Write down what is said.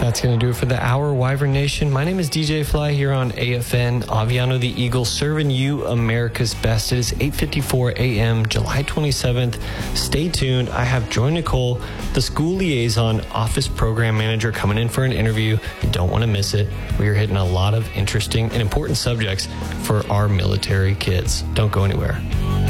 That's going to do it for the hour, Wyvern Nation. My name is DJ Fly here on AFN, Aviano the Eagle, serving you America's best. It is 8:54 a.m., July 27th. Stay tuned. I have Joy Nicole, the school liaison office program manager, coming in for an interview. You don't want to miss it. We are hitting a lot of interesting and important subjects for our military kids. Don't go anywhere.